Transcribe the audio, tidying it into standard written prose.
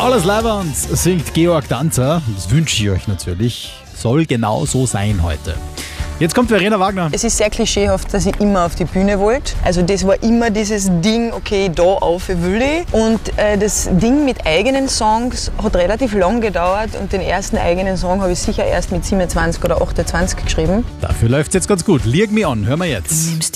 Alles Leibernd singt Georg Danzer. Das wünsche ich euch natürlich. Soll genau so sein heute. Jetzt kommt Verena Wagner. Es ist sehr klischeehaft, dass ich immer auf die Bühne wollte. Also das war immer dieses Ding, okay, da auf will ich. Und das Ding mit eigenen Songs hat relativ lang gedauert und den ersten eigenen Song habe ich sicher erst mit 27 oder 28 geschrieben. Dafür läuft es jetzt ganz gut. Lieg mich an, hören wir jetzt.